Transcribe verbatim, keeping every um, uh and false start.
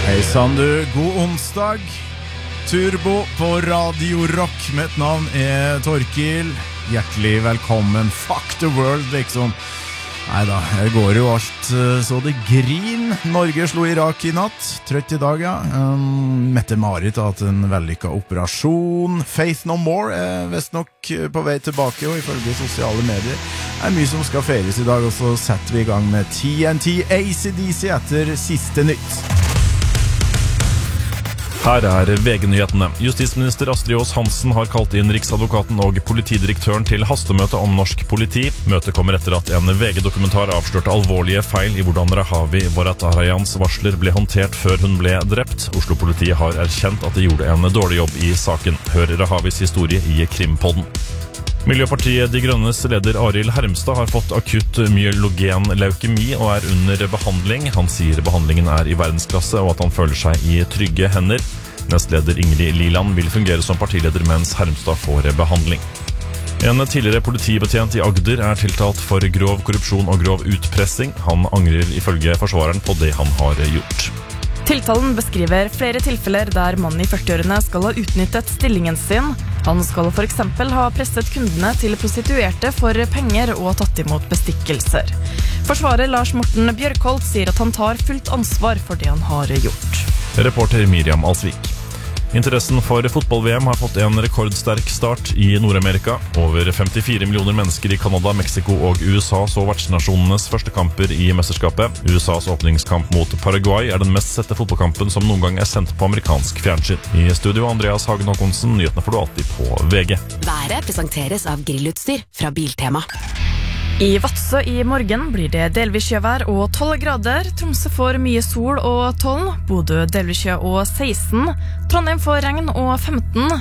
Hei Sander, god onsdag. Turbo på Radio Rock. Mitt navn er Torkil. Hjertelig velkommen. Fuck the world, liksom. Neida, her går jo alt så det grin. Norge slo Irak i natt. Trøtt i dag, ja. Um, Mette-Marit har hatt en vellykket operasjon. Faith No More er vist nok på vei tilbake, og ifølge sosiale medier er mye som skal feires i dag, og så setter vi i gang med T N T A C D C etter siste nytt. Her er V G-nyhetene. Justisminister Astrid Aas Hansen har kalt inn Riksadvokaten og politidirektøren til hastemøte om norsk politi. Møtet kommer etter at en V G-dokumentar avslørte alvorlige feil i hvordan Rahavi Voratarayans varsler ble håndtert før hun ble drept. Oslo-politiet har erkjent at de gjorde en dårlig jobb i saken. Hør Rahavis historie i Krimpodden. Miljøpartiet De Grønnes leder Arild Hermstad har fått akutt myelogen leukemi og er under behandling. Han sier behandlingen er i verdensklasse og at han føler seg i trygge hender. Nestleder Ingrid Liland vil fungere som partileder mens Hermstad får behandling. En tidligere politibetjent i Agder er tiltalt for grov korrupsjon og grov utpressing. Han angrer ifølge forsvareren på det han har gjort. Tiltalen beskriver flere tilfeller der mannen i førtiårene skal ha utnyttet stillingen sin. Han skal for eksempel ha presset kundene til prostituerte for penger og tatt imot bestikkelser. Forsvarer Lars Morten Bjørkholt sier at han tar fullt ansvar for det han har gjort. Reporter Miriam Alsvik. Interessen for fotball-V M har fått en rekordsterk start i Nord-Amerika. Over femtifire millioner mennesker i Kanada, Mexico og U S A så vertsnasjonenes første kamper i mesterskapet. U S As åpningskamp mot Paraguay er den mest sette fotballkampen som noen gang er sendt på amerikansk fjernsyn. I studio Andreas Hagen Håkonsen, nyhetene får du alltid på V G. Været presenteres av grillutstyr fra Biltema. I Vadsø i morgen blir det delvis sjøvær og tolv grader. Tromsø får mye sol og tolv. Bodø delvis sjø og seksten. Trondheim får regn og femten.